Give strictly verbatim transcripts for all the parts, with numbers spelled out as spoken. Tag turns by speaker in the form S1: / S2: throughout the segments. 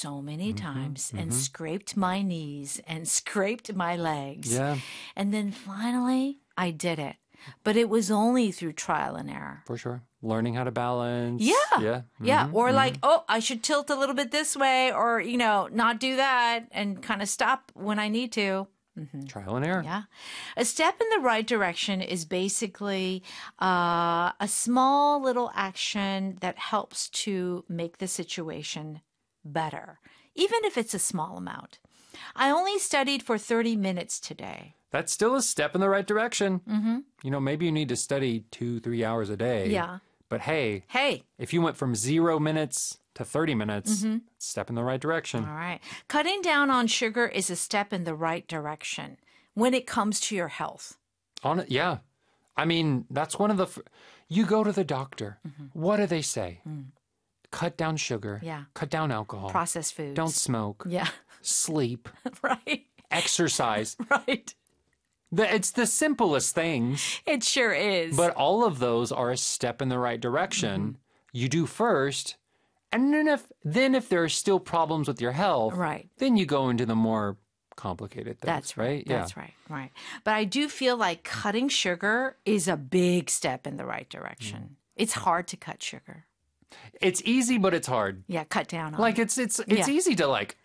S1: so many
S2: Mm-hmm,
S1: times and
S2: mm-hmm.
S1: scraped my knees and scraped my legs.
S2: Yeah,
S1: And then finally, I did it. But it was only through trial and error.
S2: for sure. Learning how to balance.
S1: Yeah.
S2: Yeah.
S1: Yeah.
S2: mhm,
S1: Or
S2: mhm.
S1: like, oh, I should tilt a little bit this way or, you know, not do that and kind of stop when I need to.
S2: Trial and error.
S1: Yeah. A step in the right direction is basically uh, a small little action that helps to make the situation better, even if it's a small amount. I only studied for thirty minutes today.
S2: That's still a step in the right direction. Mm-hmm. You know, maybe you need to study two, three hours a day.
S1: Yeah.
S2: But hey,
S1: Hey.
S2: if you went from zero minutes to thirty minutes,
S1: Mm-hmm.
S2: step in the right direction.
S1: All right. Cutting down on sugar is a step in the right direction when it comes to your health.
S2: On it, yeah. I mean, that's one of the. F- you go to the doctor. What do they say? Cut down sugar.
S1: Yeah.
S2: Cut down alcohol.
S1: Processed foods.
S2: Don't smoke.
S1: Yeah.
S2: Sleep.
S1: Right.
S2: Exercise.
S1: Right.
S2: The, it's the simplest things,
S1: It sure is.
S2: but all of those are a step in the right direction. You do first, and then if then if there are still problems with your health,
S1: Right.
S2: then you go into the more complicated things.
S1: That's right.
S2: Yeah.
S1: That's right. Right. But I do feel like cutting sugar is a big step in the right direction. It's hard to cut sugar.
S2: It's easy, but it's hard.
S1: Yeah, cut down on
S2: Like
S1: it.
S2: it's it's it's
S1: Yeah.
S2: easy to like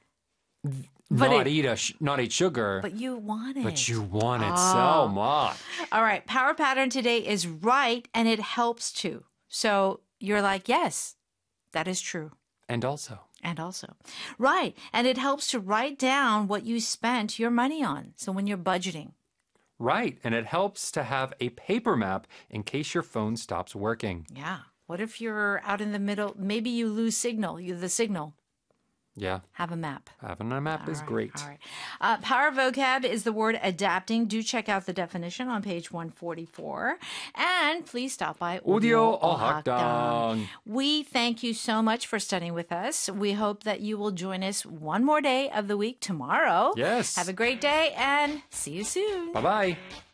S1: But
S2: not
S1: it-
S2: eat a sh- not eat sugar,
S1: But you want it.
S2: but you want it
S1: Oh.
S2: so much.
S1: All right. Power pattern today is right and it helps too. So you're like, yes, that is true.
S2: And also,
S1: And also, right. And it helps to write down what you spent your money on. So when you're budgeting.
S2: right, and it helps to have a paper map in case your phone stops working.
S1: Yeah. What if you're out in the middle? Maybe you lose signal, you the signal.
S2: Yeah,
S1: Have a map.
S2: having a map is
S1: All right,
S2: great.
S1: All right. Uh, power vocab is the word adapting. Do check out the definition on page one forty-four. And please stop by
S2: Audio
S1: Audio
S2: Ohakdang.
S1: We thank you so much for studying with us. We hope that you will join us one more day of the week tomorrow.
S2: Yes.
S1: Have a great day and see you soon.
S2: Bye bye.